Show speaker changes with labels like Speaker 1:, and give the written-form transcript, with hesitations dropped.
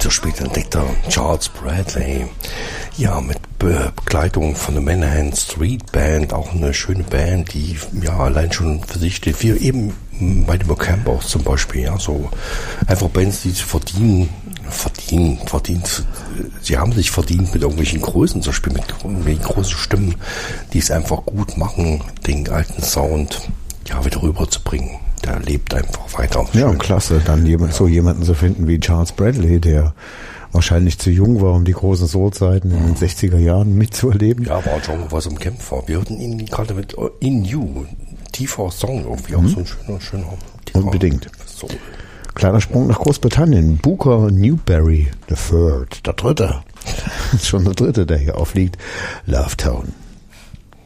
Speaker 1: zu spät entdeckter Charles Bradley. Ja, mit Begleitung von der Manhattan Street Band, auch eine schöne Band, die ja allein schon für sich steht, wie eben bei den Campbells zum Beispiel, ja, so einfach Bands, die verdienen. Sie haben sich verdient, mit irgendwelchen Größen zu spielen, mit irgendwelchen großen Stimmen, die es einfach gut machen, den alten Sound ja wieder rüberzubringen. Der lebt einfach weiter.
Speaker 2: Ja, und klasse, dann jemanden zu finden wie Charles Bradley, der wahrscheinlich zu jung war, um die großen Soul-Zeiten in den 60er Jahren mitzuerleben.
Speaker 1: Ja, aber auch schon was im Kämpfer. Wir hörten ihn gerade mit In You, tiefer Song, irgendwie auch so ein schöner
Speaker 2: Unbedingt.
Speaker 1: So.
Speaker 2: Kleiner Sprung nach Großbritannien. Booker Newberry, der Dritte. Schon der Dritte, der hier aufliegt. Love Town.